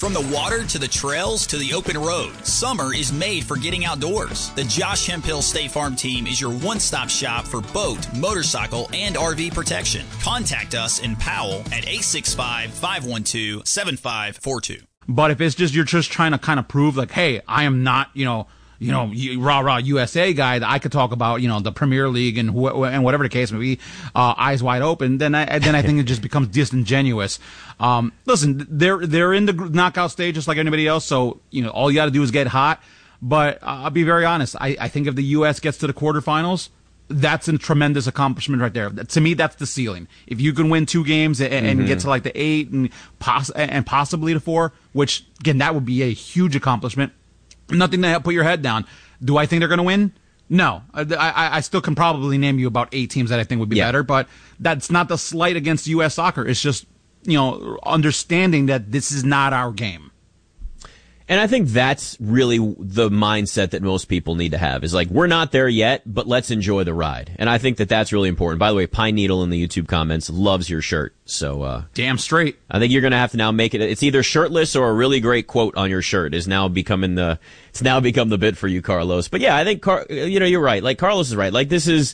From the water to the trails to the open road, summer is made for getting outdoors. The Josh Hemphill State Farm team is your one-stop shop for boat, motorcycle, and RV protection. Contact us in Powell at 865-512-7542. But if it's just you're just trying to kind of prove like, hey, I am not, rah USA guy that I could talk about, the Premier League and whatever the case may be, eyes wide open, then I think it just becomes disingenuous. Listen, they're in the knockout stage just like anybody else, so all you got to do is get hot. But I'll be very honest. I think if the U.S. gets to the quarterfinals, that's a tremendous accomplishment right there. To me, that's the ceiling. If you can win 2 games and get to like the 8 and possibly the 4, which again that would be a huge accomplishment. Nothing to put your head down. Do I think they're going to win? No. I still can probably name you about 8 teams that I think would be better, but that's not the slight against U.S. soccer. It's just, understanding that this is not our game. And I think that's really the mindset that most people need to have is like, we're not there yet, but let's enjoy the ride. And I think that that's really important. By the way, Pine Needle in the YouTube comments loves your shirt. So, damn straight. I think you're going to have to now make it. It's either shirtless or a really great quote on your shirt it's now become the bit for you, Carlos. But yeah, I think, you're right. Like Carlos is right. Like this is,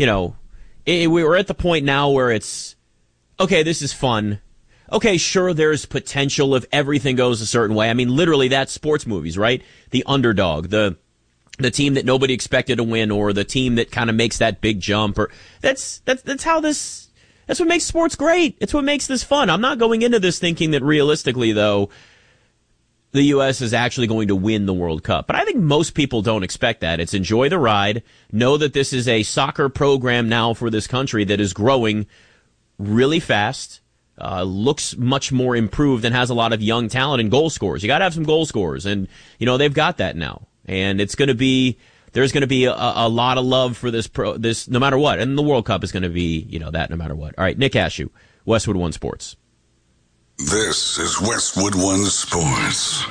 we're at the point now where it's, okay, this is fun. Okay, sure, there's potential if everything goes a certain way. I mean, literally, that's sports movies, right? The underdog, the team that nobody expected to win, or the team that kind of makes that big jump, or that's what makes sports great. It's what makes this fun. I'm not going into this thinking that realistically, though, the U.S. is actually going to win the World Cup. But I think most people don't expect that. It's enjoy the ride, know that this is a soccer program now for this country that is growing really fast. Looks much more improved and has a lot of young talent and goal scorers. You got to have some goal scorers, and they've got that now. And there's going to be a lot of love for this no matter what. And the World Cup is going to be that no matter what. All right, Nick Ashew, Westwood One Sports. This is Westwood One Sports.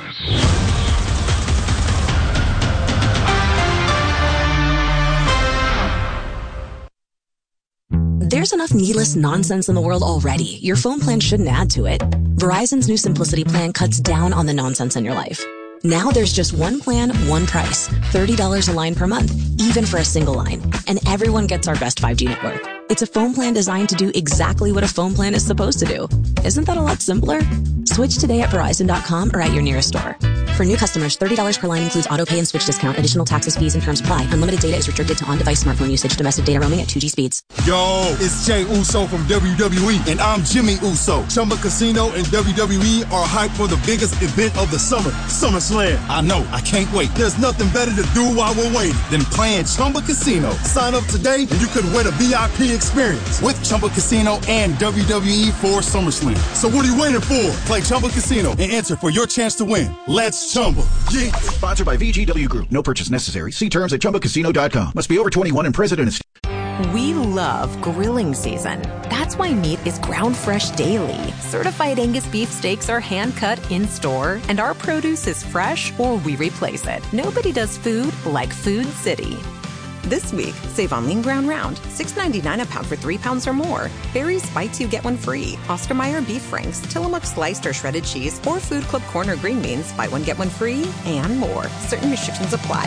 There's enough needless nonsense in the world already. Your phone plan shouldn't add to it. Verizon's new Simplicity plan cuts down on the nonsense in your life. Now there's just one plan, one price. $30 a line per month, even for a single line. And everyone gets our best 5G network. It's a phone plan designed to do exactly what a phone plan is supposed to do. Isn't that a lot simpler? Switch today at Verizon.com or at your nearest store. For new customers, $30 per line includes auto pay and switch discount. Additional taxes, fees, and terms apply. Unlimited data is restricted to on-device smartphone usage. Domestic data roaming at 2G speeds. Yo, it's Jay Uso from WWE, and I'm Jimmy Uso. Chumba Casino and WWE are hyped for the biggest event of the summer, SummerSlam. I know, I can't wait. There's nothing better to do while we're waiting than playing Chumba Casino. Sign up today, and you could win a VIP experience with Chumba Casino and WWE for SummerSlam. So what are you waiting for? Play Chumba Casino and enter for your chance to win. Let's Chumba. Yeah. Sponsored by VGW Group. No purchase necessary. See terms at ChumbaCasino.com. Must be over 21 and present in a state. We love grilling season. That's why meat is ground fresh daily. Certified Angus beef steaks are hand cut in store, and our produce is fresh or we replace it. Nobody does food like Food City. This week, save on lean ground round, $6.99 a pound for 3 pounds or more. Barry's Bites You Get One Free. Oscar Mayer Beef Franks, Tillamook Sliced or Shredded Cheese, or Food Club Corner Green Beans, buy one, get one free, and more. Certain restrictions apply.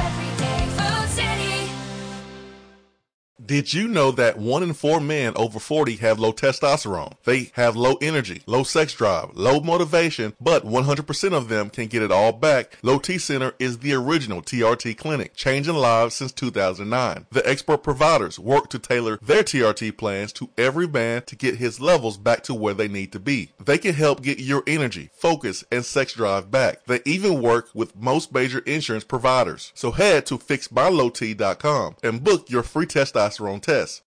Did you know that 1 in 4 men over 40 have low testosterone? They have low energy, low sex drive, low motivation, but 100% of them can get it all back. Low T Center is the original TRT clinic, changing lives since 2009. The expert providers work to tailor their TRT plans to every man to get his levels back to where they need to be. They can help get your energy, focus, and sex drive back. They even work with most major insurance providers. So head to fixmylowt.com and book your free testosterone test.